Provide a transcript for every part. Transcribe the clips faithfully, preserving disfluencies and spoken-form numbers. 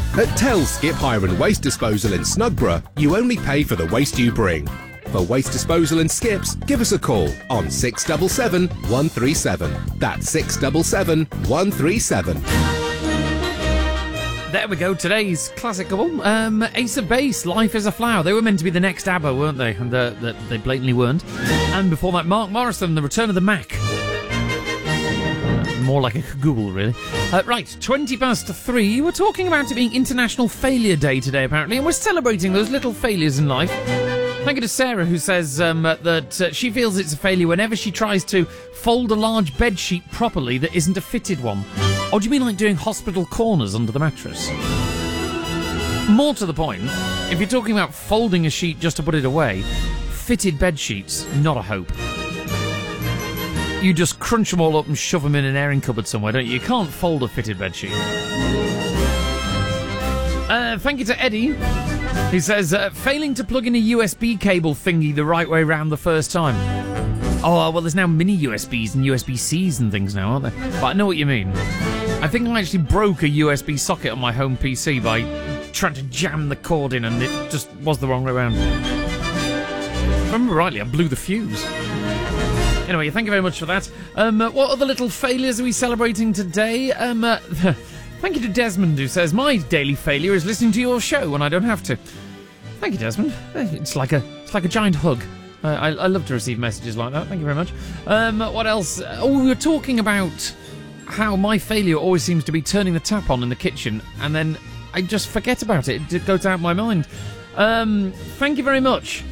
At Tell Skip Hire and Waste Disposal in Snugborough, you only pay for the waste you bring. For waste disposal and skips, give us a call on six seven seven, one three seven. That's six seven seven, one three seven. There we go, today's classic couple. Um, Ace of Base, Life is a Flower. They were meant to be the next ABBA, weren't they? And uh, they blatantly weren't. And before that, Mark Morrison, The Return of the Mac. More like a Google, really. Uh, right, twenty past three. We're talking about it being International Failure Day today, apparently, and we're celebrating those little failures in life. Thank you to Sarah, who says um, that uh, she feels it's a failure whenever she tries to fold a large bedsheet properly that isn't a fitted one. Or do you mean like doing hospital corners under the mattress? More to the point, if you're talking about folding a sheet just to put it away, fitted bed sheets, not a hope. You just crunch them all up and shove them in an airing cupboard somewhere, don't you? You can't fold a fitted bed sheet. Uh, thank you to Eddie. He says, uh, failing to plug in a U S B cable thingy the right way round the first time. Oh, well, there's now mini U S Bs and U S B Cs and things now, aren't there? But I know what you mean. I think I actually broke a U S B socket on my home P C by trying to jam the cord in, and it just was the wrong way around. If I remember rightly, I blew the fuse. Anyway, thank you very much for that. Um, uh, what other little failures are we celebrating today? Um, uh, thank you to Desmond, who says, my daily failure is listening to your show when I don't have to. Thank you, Desmond. It's like a, it's like a giant hug. Uh, I, I love to receive messages like that. Thank you very much. Um, what else? Oh, we were talking about how my failure always seems to be turning the tap on in the kitchen, and then I just forget about it. It goes out of my mind. Um, thank you very much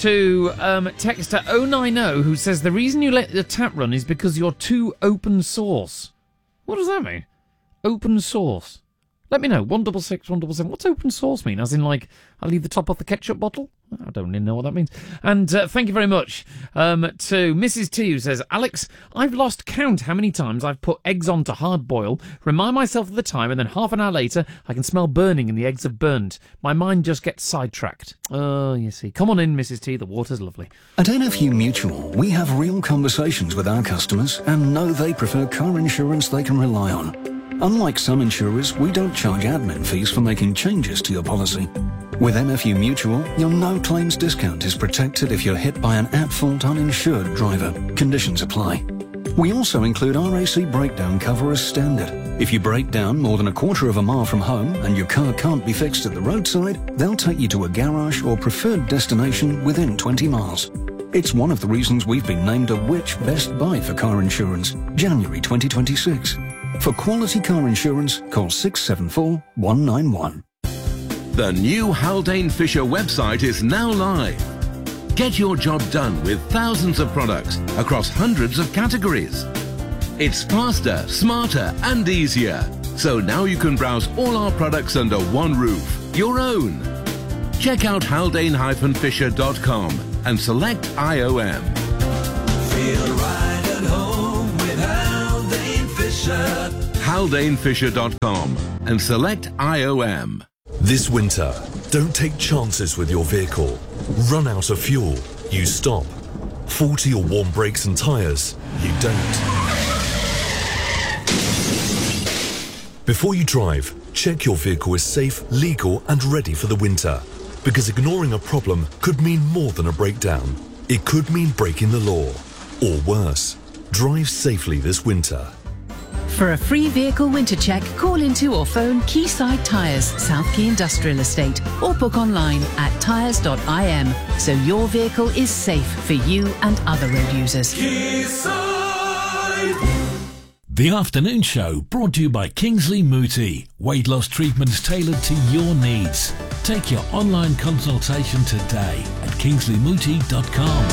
to um, texter oh nine oh, who says the reason you let the tap run is because you're too open source. What does that mean? Open source. Let me know. one double six, one double seven. What's open source mean? As in, like, I leave the top off the ketchup bottle? I don't even know what that means. And uh, thank you very much um, to Missus T, who says, Alex, I've lost count how many times I've put eggs on to hard boil, remind myself of the time, and then half an hour later, I can smell burning and the eggs have burnt. My mind just gets sidetracked. Oh, you see. Come on in, Missus T. The water's lovely. At N F U Mutual, we have real conversations with our customers and know they prefer car insurance they can rely on. Unlike some insurers, we don't charge admin fees for making changes to your policy. With N F U Mutual, your no-claims discount is protected if you're hit by an at-fault uninsured driver. Conditions apply. We also include R A C breakdown cover as standard. If you break down more than a quarter of a mile from home and your car can't be fixed at the roadside, they'll take you to a garage or preferred destination within twenty miles. It's one of the reasons we've been named a Which Best Buy for car insurance, January twenty twenty-six. For quality car insurance, call six seven four, one nine one. The new Haldane Fisher website is now live. Get your job done with thousands of products across hundreds of categories. It's faster, smarter and easier. So now you can browse all our products under one roof, your own. Check out haldane dash fisher dot com and select I O M. Feel right at home with Haldane Fisher. haldane fisher dot com and select I O M. This winter, don't take chances with your vehicle. Run out of fuel, you stop. Faulty or warm brakes and tyres, you don't. Before you drive, check your vehicle is safe, legal and ready for the winter. Because ignoring a problem could mean more than a breakdown. It could mean breaking the law. Or worse, drive safely this winter. For a free vehicle winter check, call into or phone Quayside Tyres, South Quay Industrial Estate, or book online at tyres dot I M, so your vehicle is safe for you and other road users. Quayside. The Afternoon Show brought to you by Kingsley Mooti. Weight loss treatments tailored to your needs. Take your online consultation today at kingsley mooti dot com.